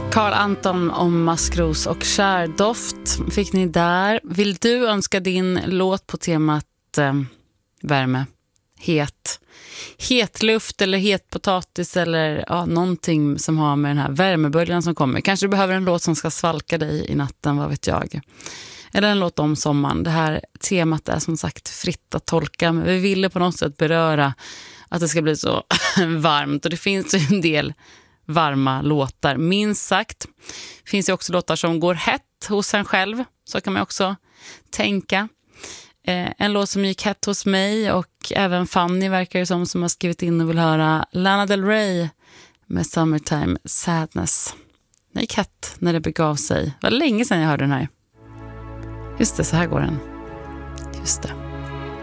Carl Anton om maskros och kärdoft fick ni där. Vill du önska din låt på temat värme, het luft eller het potatis eller någonting som har med den här värmeböljan som kommer. Kanske du behöver en låt som ska svalka dig i natten, vad vet jag. Eller en låt om sommaren. Det här temat är som sagt fritt att tolka, men vi ville på något sätt beröra att det ska bli så varmt. Och det finns ju en del varma låtar, minst sagt. Det finns ju också låtar som går hett hos en själv. Så kan man också tänka. En låt som gick hett hos mig och även Fanny verkar det som har skrivit in och vill höra Lana Del Rey med Summertime Sadness. Den gick hett när det begav sig. Det var länge sedan jag hörde den här. Just det, så här går den. Just det.